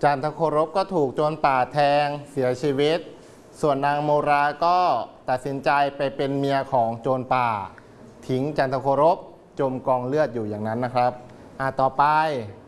จันทโครบก็ถูกโจรป่าแทงเสียชีวิตส่วนนางโมราก็ตัดสินใจไปเป็นเมียของโจรป่าทิ้งจันทโครบจมกองเลือดอยู่อย่างนั้นนะครับต่อไป